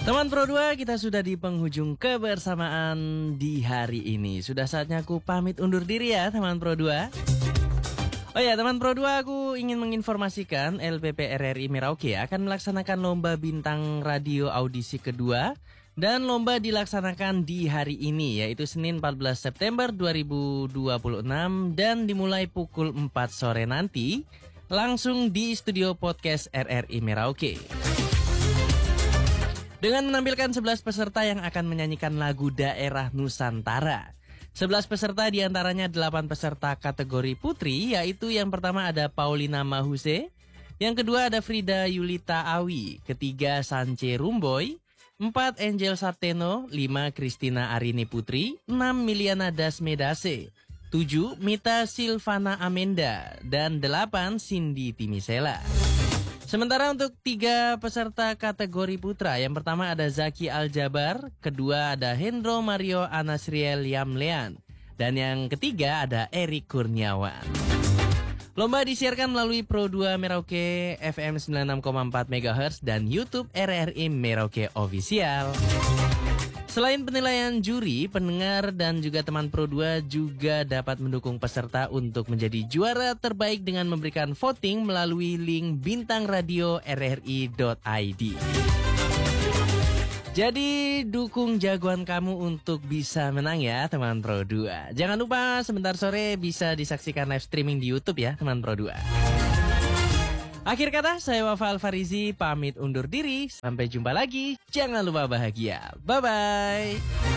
Teman Pro 2, kita sudah di penghujung kebersamaan di hari ini. Sudah saatnya aku pamit undur diri ya teman Pro 2. Oh ya teman Pro 2, aku ingin menginformasikan LPP RRI Merauke akan melaksanakan lomba bintang radio audisi kedua. Dan lomba dilaksanakan di hari ini, yaitu Senin 14 September 2026 dan dimulai pukul 4 sore nanti langsung di studio podcast RRI Merauke. Dengan menampilkan 11 peserta yang akan menyanyikan lagu daerah Nusantara. 11 peserta diantaranya 8 peserta kategori putri, yaitu yang pertama ada Paulina Mahuse, yang kedua ada Frida Yulita Awi, ketiga Sance Rumboy, 4 Angel Sateno, 5 Christina Arini Putri, 6 Miliana Dasmedase, 7 Mita Silvana Amenda, dan 8 Cindy Timisela. Sementara untuk 3 peserta kategori putra, yang pertama ada Zaki Aljabar, kedua ada Hendro Mario Anasriel Yamlean, dan yang ketiga ada Erik Kurniawan. Lomba disiarkan melalui Pro 2 Merauke FM 96,4 MHz dan YouTube RRI Merauke Official. Selain penilaian juri, pendengar dan juga teman Pro 2 juga dapat mendukung peserta untuk menjadi juara terbaik dengan memberikan voting melalui link bintangradio.rri.id. Jadi dukung jagoan kamu untuk bisa menang ya teman Pro 2. Jangan lupa sebentar sore bisa disaksikan live streaming di YouTube ya teman Pro 2. Akhir kata, saya Wafa Alfarizi pamit undur diri. Sampai jumpa lagi. Jangan lupa bahagia. Bye-bye.